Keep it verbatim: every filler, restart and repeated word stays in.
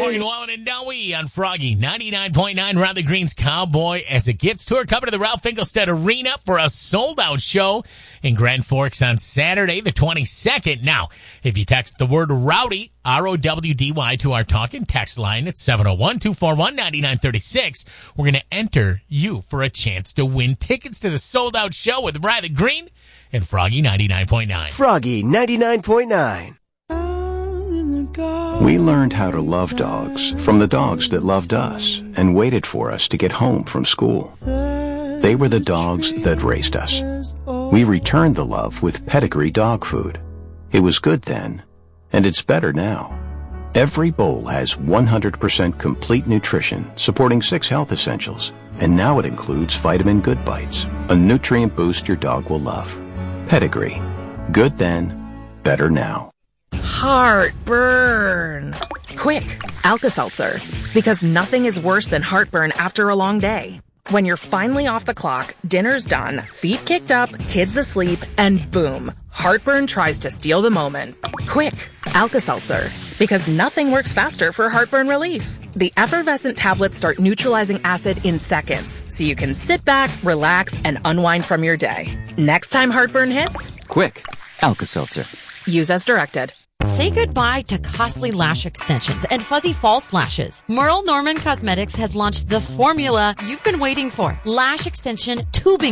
Morgan Wallen and Dowie on Froggy ninety-nine point nine. Riley Green's Cowboy as it gets tour coming to the Ralph Finkelstead Arena for a sold-out show in Grand Forks on Saturday, the twenty-second. Now, if you text the word Rowdy, R O W D Y, to our talk and text line at seven oh one, two four one, nine nine three six, we're going to enter you for a chance to win tickets to the sold-out show with Riley Green and Froggy ninety-nine point nine. Froggy ninety-nine point nine. We learned how to love dogs from the dogs that loved us and waited for us to get home from school. They were the dogs that raised us. We returned the love with Pedigree dog food. It was good then, and it's better now. Every bowl has one hundred percent complete nutrition, supporting six health essentials. And now it includes Vitamin Good Bites, a nutrient boost your dog will love. Pedigree. Good then, better now. Heartburn. Quick, Alka-Seltzer. Because nothing is worse than heartburn after a long day. When you're finally off the clock, dinner's done, feet kicked up, kids asleep, and boom, heartburn tries to steal the moment. Quick, Alka-Seltzer. Because nothing works faster for heartburn relief. The effervescent tablets start neutralizing acid in seconds, so you can sit back, relax, and unwind from your day. Next time heartburn hits, quick, Alka-Seltzer. Use as directed. Say goodbye to costly lash extensions and fuzzy false lashes. Merle Norman Cosmetics has launched the formula you've been waiting for. Lash extension tubing